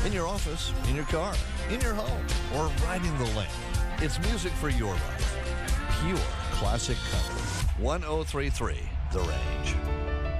in your office, in your car, in your home, or riding the land. It's music for your life. Pure classic country. 1033 The Range.